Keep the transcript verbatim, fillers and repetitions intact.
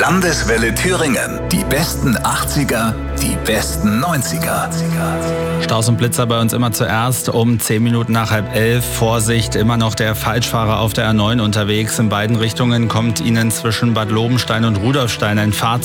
Landeswelle Thüringen. Die besten achtziger, die besten neunziger. Staus und Blitzer bei uns immer zuerst um zehn Minuten nach halb elf. Vorsicht, immer noch der Falschfahrer auf der A neun unterwegs. In beiden Richtungen kommt Ihnen zwischen Bad Lobenstein und Rudolfstein ein Fahrzeug